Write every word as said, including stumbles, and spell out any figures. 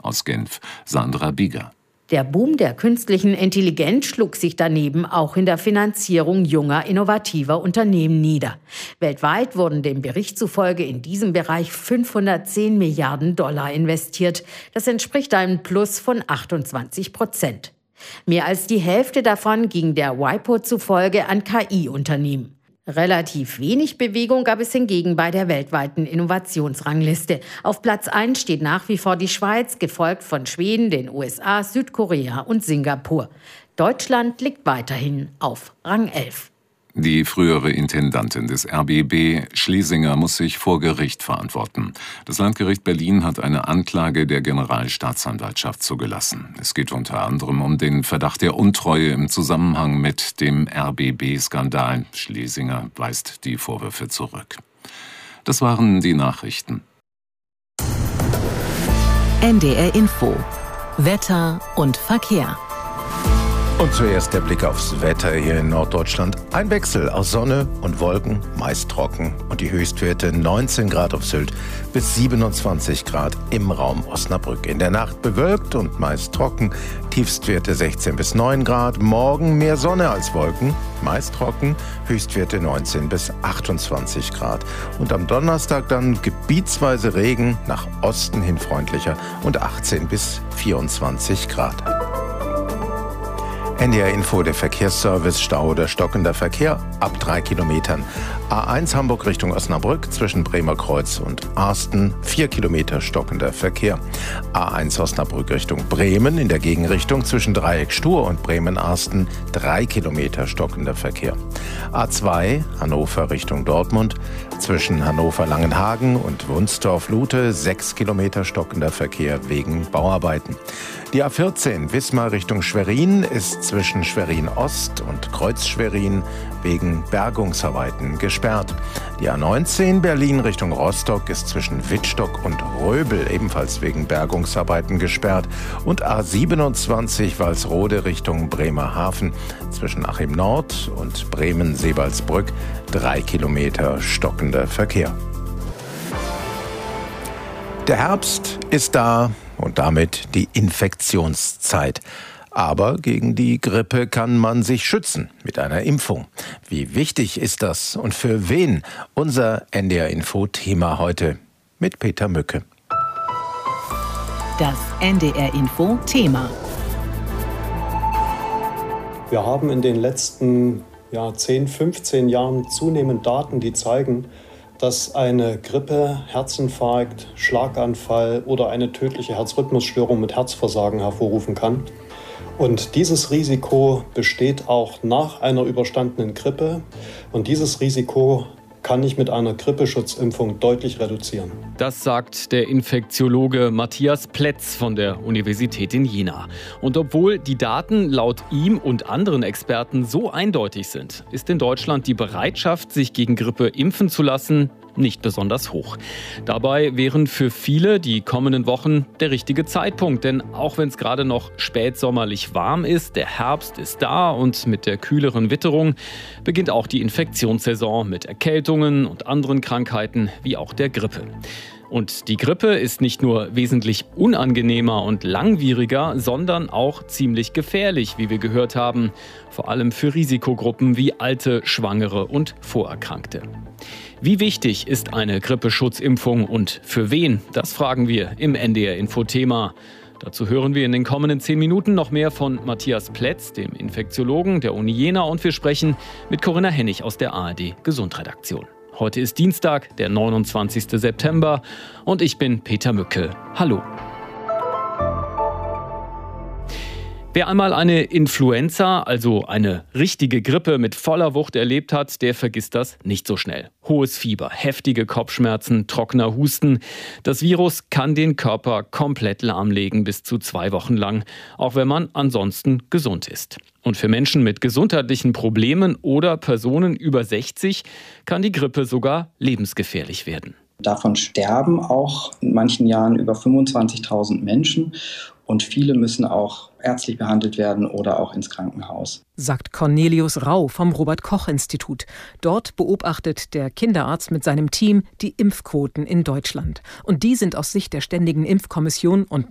Aus Genf, Sandra Bieger. Der Boom der künstlichen Intelligenz schlug sich daneben auch in der Finanzierung junger, innovativer Unternehmen nieder. Weltweit wurden dem Bericht zufolge in diesem Bereich fünfhundertzehn Milliarden Dollar investiert. Das entspricht einem Plus von achtundzwanzig Prozent. Mehr als die Hälfte davon ging der WIPO zufolge an K I-Unternehmen. Relativ wenig Bewegung gab es hingegen bei der weltweiten Innovationsrangliste. Auf Platz eins steht nach wie vor die Schweiz, gefolgt von Schweden, den U S A, Südkorea und Singapur. Deutschland liegt weiterhin auf Rang elf. Die frühere Intendantin des R B B, Schlesinger, muss sich vor Gericht verantworten. Das Landgericht Berlin hat eine Anklage der Generalstaatsanwaltschaft zugelassen. Es geht unter anderem um den Verdacht der Untreue im Zusammenhang mit dem R B B-Skandal. Schlesinger weist die Vorwürfe zurück. Das waren die Nachrichten. N D R Info. Wetter und Verkehr. Und zuerst der Blick aufs Wetter hier in Norddeutschland. Ein Wechsel aus Sonne und Wolken, meist trocken. Und die Höchstwerte neunzehn Grad auf Sylt bis siebenundzwanzig Grad im Raum Osnabrück. In der Nacht bewölkt und meist trocken. Tiefstwerte sechzehn bis neun Grad. Morgen mehr Sonne als Wolken, meist trocken. Höchstwerte neunzehn bis achtundzwanzig Grad. Und am Donnerstag dann gebietsweise Regen, nach Osten hin freundlicher und achtzehn bis vierundzwanzig Grad. N D R Info, der Verkehrsservice, Stau oder stockender Verkehr ab drei Kilometern. A eins Hamburg Richtung Osnabrück zwischen Bremer Kreuz und Arsten, vier Kilometer stockender Verkehr. A eins Osnabrück Richtung Bremen in der Gegenrichtung zwischen Dreieck Stur und Bremen-Arsten, drei Kilometer stockender Verkehr. A zwei Hannover Richtung Dortmund zwischen Hannover-Langenhagen und Wunstorf-Lute, sechs Kilometer stockender Verkehr wegen Bauarbeiten. Die A vierzehn Wismar Richtung Schwerin ist zwischen Schwerin-Ost und Kreuz-Schwerin wegen Bergungsarbeiten gesperrt. Die A neunzehn Berlin Richtung Rostock ist zwischen Wittstock und Röbel ebenfalls wegen Bergungsarbeiten gesperrt. Und A siebenundzwanzig Walsrode Richtung Bremerhaven zwischen Achim Nord und Bremen-Sebalsbrück, drei Kilometer stockender Verkehr. Der Herbst ist da und damit die Infektionszeit. Aber gegen die Grippe kann man sich schützen mit einer Impfung. Wie wichtig ist das und für wen? Unser N D R-Info-Thema heute mit Peter Mücke. Das N D R-Info-Thema. Wir haben in den letzten ja, zehn, fünfzehn Jahren zunehmend Daten, die zeigen, dass eine Grippe, Herzinfarkt, Schlaganfall oder eine tödliche Herzrhythmusstörung mit Herzversagen hervorrufen kann. Und dieses Risiko besteht auch nach einer überstandenen Grippe. Und dieses Risiko kann ich mit einer Grippeschutzimpfung deutlich reduzieren. Das sagt der Infektiologe Matthias Plätz von der Universität in Jena. Und obwohl die Daten laut ihm und anderen Experten so eindeutig sind, ist in Deutschland die Bereitschaft, sich gegen Grippe impfen zu lassen, nicht besonders hoch. Dabei wären für viele die kommenden Wochen der richtige Zeitpunkt, denn auch wenn es gerade noch spätsommerlich warm ist, der Herbst ist da und mit der kühleren Witterung beginnt auch die Infektionssaison mit Erkältungen und anderen Krankheiten wie auch der Grippe. Und die Grippe ist nicht nur wesentlich unangenehmer und langwieriger, sondern auch ziemlich gefährlich, wie wir gehört haben. Vor allem für Risikogruppen wie Alte, Schwangere und Vorerkrankte. Wie wichtig ist eine Grippeschutzimpfung und für wen? Das fragen wir im N D R-Info-Thema. Dazu hören wir in den kommenden zehn Minuten noch mehr von Matthias Plätz, dem Infektiologen der Uni Jena, und wir sprechen mit Corinna Hennig aus der A R D-Gesundredaktion. Heute ist Dienstag, der neunundzwanzigster September und ich bin Peter Mücke. Hallo. Wer einmal eine Influenza, also eine richtige Grippe mit voller Wucht erlebt hat, der vergisst das nicht so schnell. Hohes Fieber, heftige Kopfschmerzen, trockener Husten. Das Virus kann den Körper komplett lahmlegen bis zu zwei Wochen lang, auch wenn man ansonsten gesund ist. Und für Menschen mit gesundheitlichen Problemen oder Personen über sechzig kann die Grippe sogar lebensgefährlich werden. Davon sterben auch in manchen Jahren über fünfundzwanzigtausend Menschen. Und viele müssen auch ärztlich behandelt werden oder auch ins Krankenhaus. Sagt Cornelius Rau vom Robert-Koch-Institut. Dort beobachtet der Kinderarzt mit seinem Team die Impfquoten in Deutschland. Und die sind aus Sicht der Ständigen Impfkommission und